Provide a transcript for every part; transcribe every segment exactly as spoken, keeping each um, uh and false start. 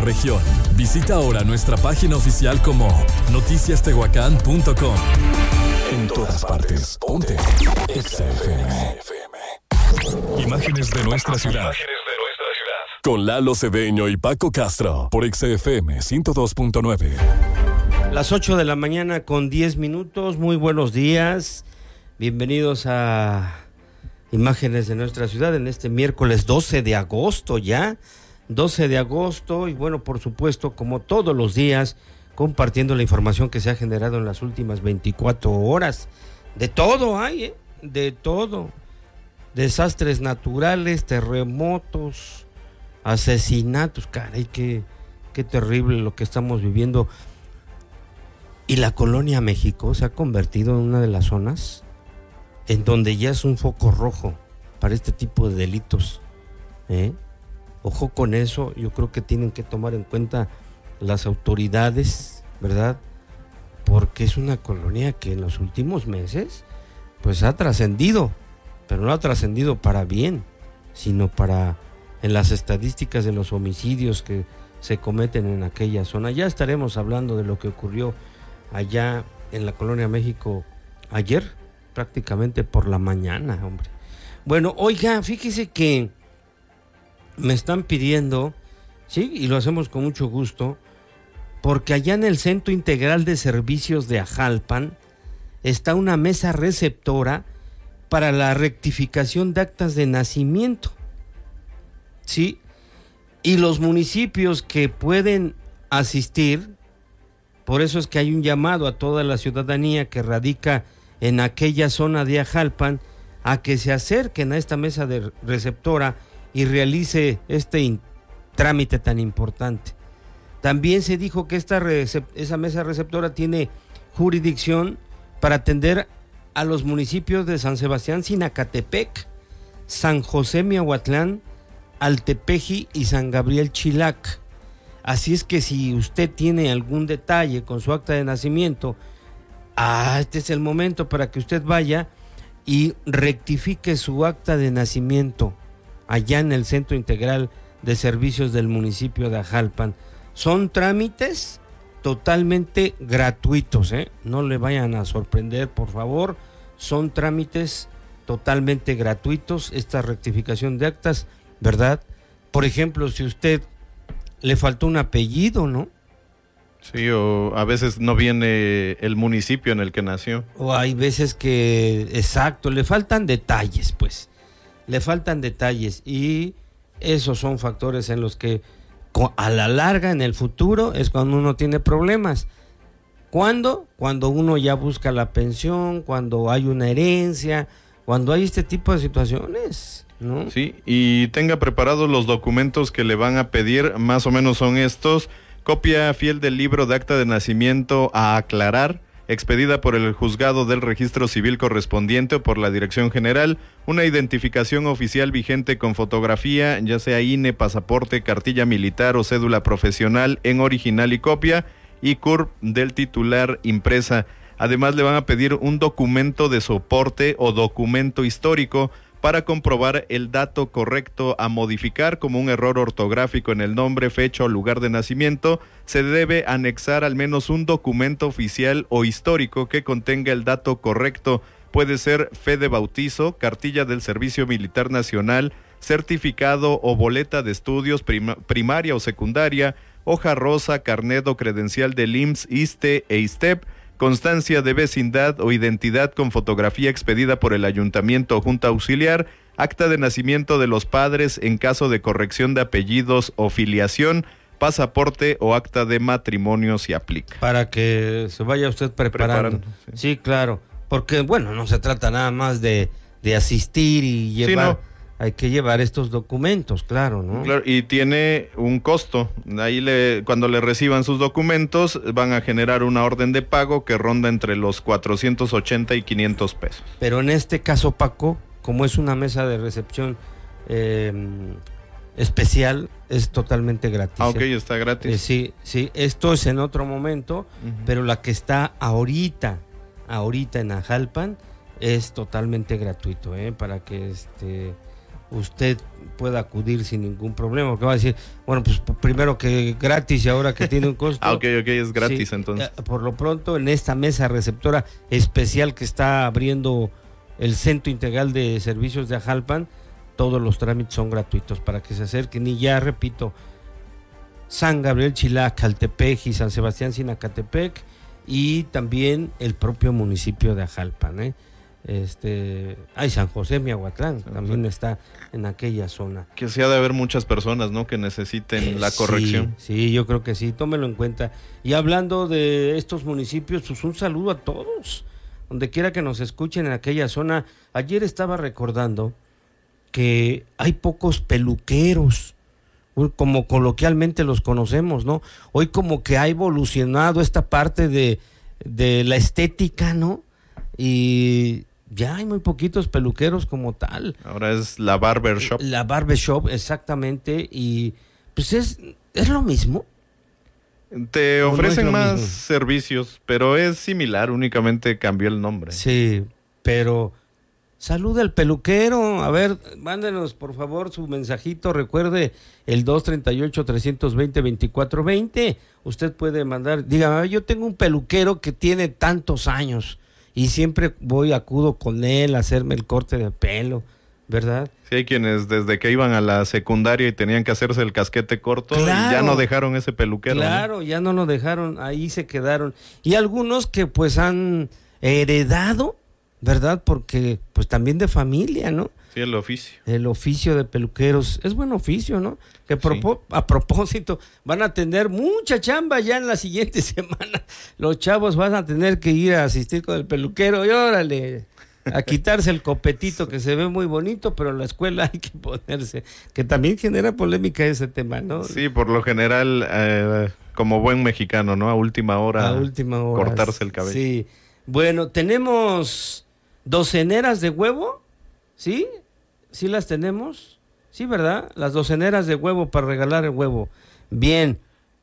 región. Visita ahora nuestra página oficial como noticias tehuacán punto com. En todas partes, ponte Exa F M. Imágenes de nuestra ciudad. Con Lalo Cedeño y Paco Castro por Exa F M ciento dos punto nueve. Las ocho de la mañana con diez minutos. Muy buenos días. Bienvenidos a Imágenes de nuestra ciudad en este miércoles doce de agosto ya. doce de agosto y bueno, por supuesto, como todos los días, compartiendo la información que se ha generado en las últimas veinticuatro horas. De todo hay, ¿eh? De todo. Desastres naturales, terremotos, asesinatos. Caray, qué, qué terrible lo que estamos viviendo. Y la colonia México se ha convertido en una de las zonas en donde ya es un foco rojo para este tipo de delitos. ¿Eh? Ojo con eso, yo creo que tienen que tomar en cuenta las autoridades, ¿verdad? Porque es una colonia que en los últimos meses pues ha trascendido, pero no ha trascendido para bien, sino para en las estadísticas de los homicidios que se cometen en aquella zona. Ya estaremos hablando de lo que ocurrió allá en la colonia México ayer, prácticamente por la mañana, hombre. Bueno, oiga, fíjese que me están pidiendo, sí, y lo hacemos con mucho gusto, porque allá en el Centro Integral de Servicios de Ajalpan está una mesa receptora para la rectificación de actas de nacimiento, sí, y los municipios que pueden asistir, por eso es que hay un llamado a toda la ciudadanía que radica en aquella zona de Ajalpan a que se acerquen a esta mesa de receptora y realice este in- trámite tan importante. También se dijo que esta recep- esa mesa receptora tiene jurisdicción para atender a los municipios de San Sebastián Sinacatepec, San José Miahuatlán, Altepeji y San Gabriel Chilac. Así es que si usted tiene algún detalle con su acta de nacimiento, ah, este es el momento para que usted vaya y rectifique su acta de nacimiento allá en el Centro Integral de Servicios del municipio de Ajalpan. Son trámites totalmente gratuitos, ¿eh? No le vayan a sorprender, por favor. Son trámites totalmente gratuitos, esta rectificación de actas, ¿verdad? Por ejemplo, si usted le faltó un apellido, ¿no? Sí, o a veces no viene el municipio en el que nació. O hay veces que, exacto, le faltan detalles, pues. Le faltan detalles y esos son factores en los que a la larga, en el futuro, es cuando uno tiene problemas. ¿Cuándo? Cuando uno ya busca la pensión, cuando hay una herencia, cuando hay este tipo de situaciones, ¿no? Sí, y tenga preparados los documentos que le van a pedir, más o menos son estos: copia fiel del libro de acta de nacimiento a aclarar, expedida por el juzgado del registro civil correspondiente o por la dirección general, una identificación oficial vigente con fotografía, ya sea I N E, pasaporte, cartilla militar o cédula profesional en original y copia, y C U R P del titular impresa. Además le van a pedir un documento de soporte o documento histórico para comprobar el dato correcto a modificar, como un error ortográfico en el nombre, fecha o lugar de nacimiento. Se debe anexar al menos un documento oficial o histórico que contenga el dato correcto. Puede ser fe de bautizo, cartilla del Servicio Militar Nacional, certificado o boleta de estudios prim- primaria o secundaria, hoja rosa, carnet o credencial del I M S S, ISSSTE e ISSSTEP, constancia de vecindad o identidad con fotografía expedida por el ayuntamiento o junta auxiliar, acta de nacimiento de los padres en caso de corrección de apellidos o filiación, pasaporte o acta de matrimonio si aplica. Para que se vaya usted preparando. preparando sí. sí, claro, porque bueno, no se trata nada más de, de asistir y llevar... Sí, no. Hay que llevar estos documentos, claro, ¿no? Claro, y tiene un costo. Ahí le, cuando le reciban sus documentos, van a generar una orden de pago que ronda entre los cuatrocientos ochenta y quinientos pesos. Pero en este caso, Paco, como es una mesa de recepción eh, especial, es totalmente gratis. Ah, ok, ¿eh? Está gratis. Eh, sí, sí, esto es en otro momento, uh-huh. Pero la que está ahorita, ahorita en Ajalpan, es totalmente gratuito, ¿eh? Para que este... usted pueda acudir sin ningún problema, que va a decir, bueno, pues primero que gratis y ahora que tiene un costo. Ah, ok, ok, es gratis sí, entonces. Por lo pronto, en esta mesa receptora especial que está abriendo el Centro Integral de Servicios de Ajalpan, todos los trámites son gratuitos para que se acerquen. Y ya repito, San Gabriel Chilac, Caltepec y San Sebastián Sinacatepec, y también el propio municipio de Ajalpan, ¿eh? Este, ay, San José Miahuatlán también está en aquella zona. Que sí ha de haber muchas personas, ¿no?, que necesiten eh, la corrección. Sí, sí, yo creo que sí, tómelo en cuenta. Y hablando de estos municipios, pues un saludo a todos, donde quiera que nos escuchen en aquella zona. Ayer estaba recordando que hay pocos peluqueros, como coloquialmente los conocemos, ¿no? Hoy como que ha evolucionado esta parte de, de la estética, ¿no? Y ya hay muy poquitos peluqueros como tal. Ahora es la barbershop. La barbershop, exactamente, y pues es, es lo mismo. Te ofrecen no es más mismo? servicios, pero es similar, únicamente cambió el nombre. Sí, pero saluda al peluquero. A ver, mándenos por favor su mensajito. Recuerde el dos treinta y ocho, trescientos veinte, veinticuatro veinte. Usted puede mandar, dígame, yo tengo un peluquero que tiene tantos años y siempre voy, acudo con él a hacerme el corte de pelo, ¿verdad? Sí, hay quienes desde que iban a la secundaria y tenían que hacerse el casquete corto, Claro, y ya no dejaron ese peluquero. Claro, ¿no? ya no lo dejaron, ahí se quedaron. Y algunos que pues han heredado, ¿verdad? Porque pues también de familia, ¿no? Sí, el oficio. El oficio de peluqueros, es buen oficio, ¿no? Que propo- sí. A propósito, van a tener mucha chamba ya en la siguiente semana. Los chavos van a tener que ir a asistir con el peluquero y órale, a quitarse el copetito que se ve muy bonito, pero en la escuela hay que ponerse, que también genera polémica ese tema, ¿no? Sí, por lo general, eh, como buen mexicano, ¿no? A última hora, a última hora cortarse el cabello. Sí, bueno, tenemos doceneras de huevo, ¿sí? ¿Sí las tenemos? Sí, ¿verdad? Las doceneras de huevo para regalar el huevo. Bien.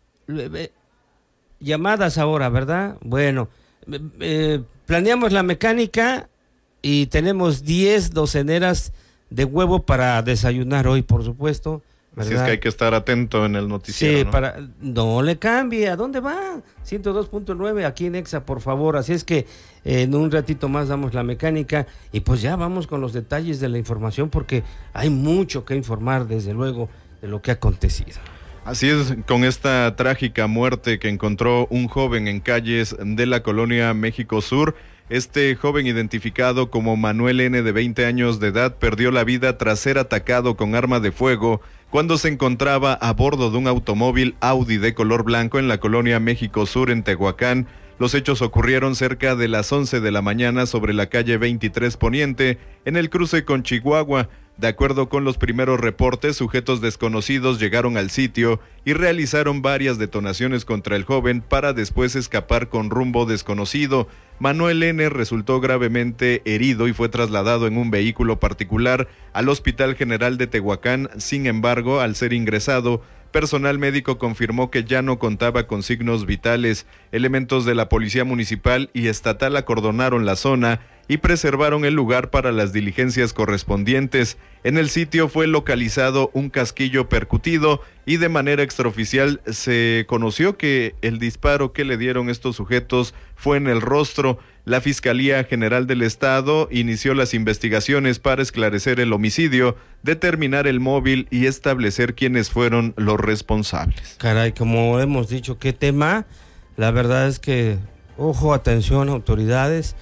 Llamadas ahora, ¿verdad? Bueno, eh, planeamos la mecánica y tenemos diez doceneras de huevo para desayunar hoy, por supuesto, ¿verdad? Así es que hay que estar atento en el noticiero, Sí, ¿no? para, no le cambie. ¿A dónde va? ciento dos punto nueve aquí en Exa, por favor. Así es que eh, en un ratito más damos la mecánica y pues ya vamos con los detalles de la información, porque hay mucho que informar, desde luego, de lo que ha acontecido. Así es, con esta trágica muerte que encontró un joven en calles de la colonia México Sur. Este joven, identificado como Manuel N., de veinte años de edad, perdió la vida tras ser atacado con arma de fuego cuando se encontraba a bordo de un automóvil Audi de color blanco en la colonia México Sur, en Tehuacán. Los hechos ocurrieron cerca de las once de la mañana sobre la calle veintitrés Poniente, en el cruce con Chihuahua. De acuerdo con los primeros reportes, sujetos desconocidos llegaron al sitio y realizaron varias detonaciones contra el joven para después escapar con rumbo desconocido. Manuel N. resultó gravemente herido y fue trasladado en un vehículo particular al Hospital General de Tehuacán. Sin embargo, al ser ingresado, personal médico confirmó que ya no contaba con signos vitales. Elementos de la Policía Municipal y Estatal acordonaron la zona y preservaron el lugar para las diligencias correspondientes. En el sitio fue localizado un casquillo percutido y de manera extraoficial se conoció que el disparo que le dieron estos sujetos fue en el rostro. La Fiscalía General del Estado inició las investigaciones para esclarecer el homicidio, determinar el móvil y establecer quiénes fueron los responsables. Caray, como hemos dicho, ¿qué tema? La verdad es que, ojo, atención, autoridades,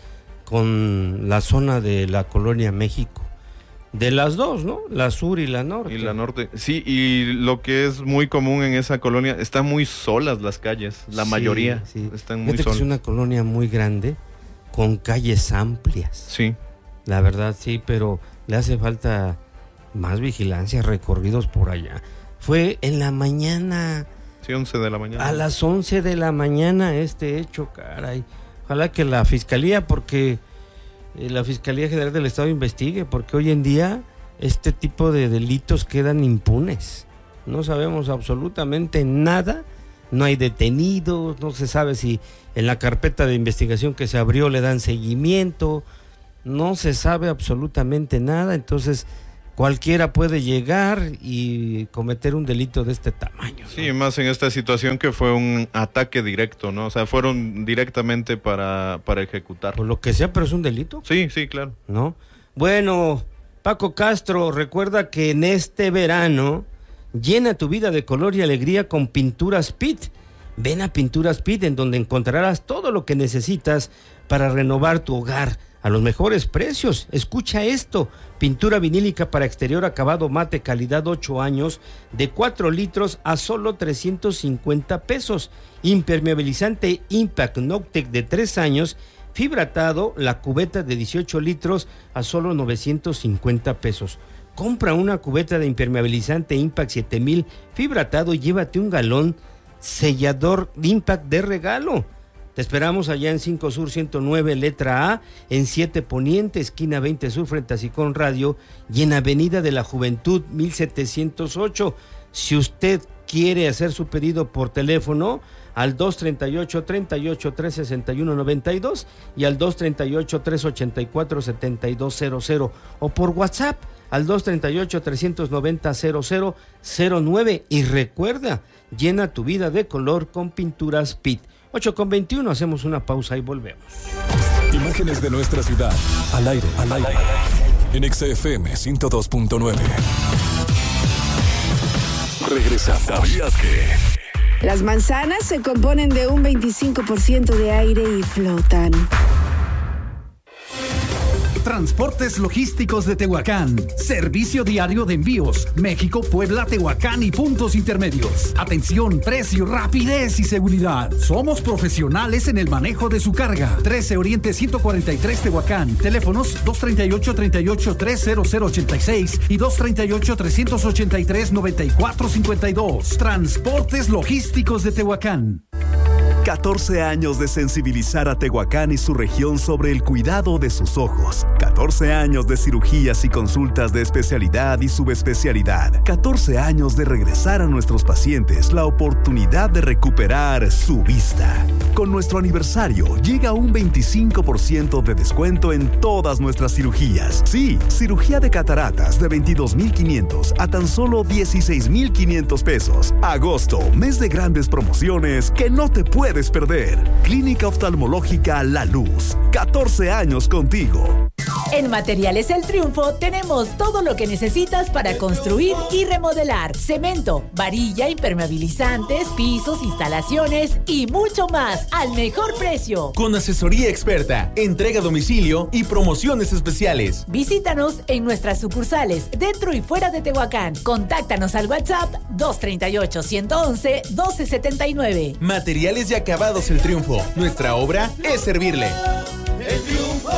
con la zona de la colonia México. De las dos, ¿no? La sur y la norte. Y la norte, sí, y lo que es muy común en esa colonia, están muy solas las calles, la sí, mayoría sí. están muy Fíjate solas. que es una colonia muy grande, con calles amplias. Sí. La verdad, sí, pero le hace falta más vigilancia, recorridos por allá. Fue en la mañana. Sí, once de la mañana. A las once de la mañana este hecho, caray. Ojalá que la Fiscalía, porque eh, la Fiscalía General del Estado investigue, porque hoy en día este tipo de delitos quedan impunes. No sabemos absolutamente nada, no hay detenidos, no se sabe si en la carpeta de investigación que se abrió le dan seguimiento, no se sabe absolutamente nada. Entonces, cualquiera puede llegar y cometer un delito de este tamaño, ¿no? Sí, más en esta situación que fue un ataque directo, ¿no? O sea, fueron directamente para, para ejecutar. Por lo que sea, pero es un delito. Sí, sí, claro. ¿No? Bueno, Paco Castro, recuerda que en este verano llena tu vida de color y alegría con Pinturas Pitt. Ven a Pinturas Pitt, en donde encontrarás todo lo que necesitas para renovar tu hogar a los mejores precios. Escucha esto: pintura vinílica para exterior acabado mate calidad ocho años de cuatro litros a solo trescientos cincuenta pesos. Impermeabilizante Impact Noctec de tres años, fibratado, la cubeta de dieciocho litros a solo novecientos cincuenta pesos. Compra una cubeta de impermeabilizante Impact siete mil fibratado y llévate un galón sellador Impact de regalo. Te esperamos allá en cinco Sur ciento nueve, letra A, en siete Poniente, esquina veinte Sur, frente a Sicón Radio, y en Avenida de la Juventud mil setecientos ocho. Si usted quiere hacer su pedido por teléfono, al dos treinta y ocho, treinta y ocho, tres sesenta y uno, noventa y dos y al dos treinta y ocho, tres ochenta y cuatro, setenta y dos cero cero, o por WhatsApp al dos treinta y ocho, trescientos noventa, cero cero cero nueve. Y recuerda, llena tu vida de color con Pinturas Pitt. ocho con veintiuno, hacemos una pausa y volvemos. Imágenes de nuestra ciudad, al aire, al aire, en X F M ciento dos punto nueve. Regresamos. ¿Sabías que? Las manzanas se componen de un veinticinco por ciento de aire y flotan. Transportes Logísticos de Tehuacán. Servicio diario de envíos. México, Puebla, Tehuacán y puntos intermedios. Atención, precio, rapidez y seguridad. Somos profesionales en el manejo de su carga. trece Oriente ciento cuarenta y tres Tehuacán. Teléfonos dos treinta y ocho, treinta y ocho, tres cero cero ochenta y seis y dos treinta y ocho, trescientos ochenta y tres, noventa y cuatro cincuenta y dos. Transportes Logísticos de Tehuacán. catorce años de sensibilizar a Tehuacán y su región sobre el cuidado de sus ojos. catorce años de cirugías y consultas de especialidad y subespecialidad. catorce años de regresar a nuestros pacientes la oportunidad de recuperar su vista. Con nuestro aniversario llega un veinticinco por ciento de descuento en todas nuestras cirugías. Sí, cirugía de cataratas de veintidós mil quinientos a tan solo dieciséis mil quinientos pesos. Agosto, mes de grandes promociones que no te puedes perder. Clínica Oftalmológica La Luz. catorce años contigo. En Materiales El Triunfo tenemos todo lo que necesitas para construir y remodelar. Cemento, varilla, impermeabilizantes, pisos, instalaciones y mucho más al mejor precio. Con asesoría experta, entrega a domicilio y promociones especiales. Visítanos en nuestras sucursales dentro y fuera de Tehuacán. Contáctanos al WhatsApp dos treinta y ocho, ciento once, doce setenta y nueve. Materiales y acabados El Triunfo. Nuestra obra es servirle. El Triunfo.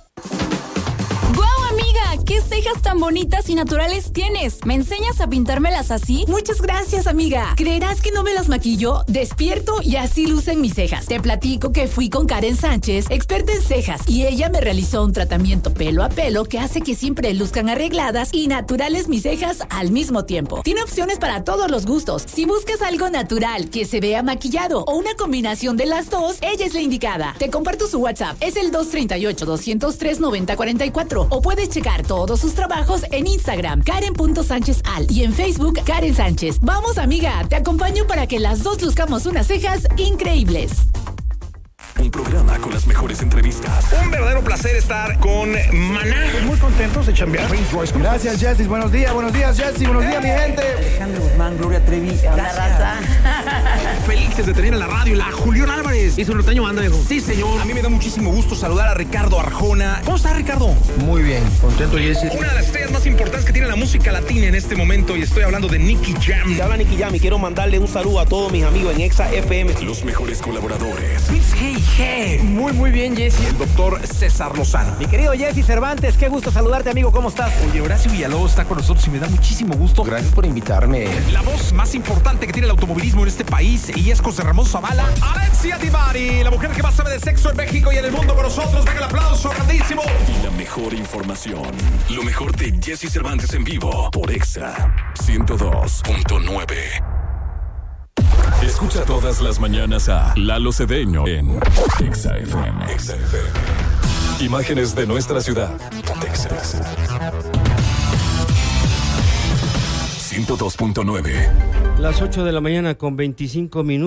¡Guau, amiga! ¿Qué cejas tan bonitas y naturales tienes? ¿Me enseñas a pintármelas así? Muchas gracias, amiga. ¿Creerás que no me las maquillo? Despierto y así lucen mis cejas. Te platico que fui con Karen Sánchez, experta en cejas, y ella me realizó un tratamiento pelo a pelo que hace que siempre luzcan arregladas y naturales mis cejas al mismo tiempo. Tiene opciones para todos los gustos. Si buscas algo natural que se vea maquillado o una combinación de las dos, ella es la indicada. Te comparto su WhatsApp. Es el dos treinta y ocho, doscientos tres, noventa cuarenta y cuatro, o puedes checar todos sus trabajos en Instagram, Karen punto Sánchez Al, y en Facebook, Karen Sánchez. Vamos, amiga, te acompaño para que las dos luzcamos unas cejas increíbles. Un programa con las mejores entrevistas. Un verdadero placer estar con Maná. Muy contentos de chambear. Gracias, Jessy. Buenos días, buenos días, Jessy. Buenos días, mi gente. Alejandro Guzmán, Gloria Trevi. Felices de tener en la radio la Julián Álvarez. Y su norteño banda, dijo. Sí, señor. A mí me da muchísimo gusto saludar a Ricardo Arjona. ¿Cómo está, Ricardo? Muy bien, contento, Jessy. Una de las estrellas más importantes que tiene la música latina en este momento, y estoy hablando de Nicky Jam. Se habla Nicky Jam y quiero mandarle un saludo a todos mis amigos en Exa F M. Los mejores colaboradores. Hey, hey. Muy, muy bien, Jessy. El doctor César Lozano. Mi querido Jessy Cervantes, qué gusto saludarte, amigo. ¿Cómo estás? Oye, Horacio Villalobos está con nosotros y me da muchísimo gusto. Gracias por invitarme. La voz más importante que tiene el automovilismo en este país, y es José Ramón Zavala. Alexia Divari, la mujer que más sabe de sexo en México y en el mundo con nosotros. Venga el aplauso grandísimo. Y la mejor información. Lo mejor de Jessy Cervantes en vivo por Exa ciento dos punto nueve. Escucha todas las mañanas a Lalo Cedeño en Exa F M. Exa F M. Imágenes de nuestra ciudad. Texas. ciento dos punto nueve. Las ocho de la mañana con veinticinco minutos.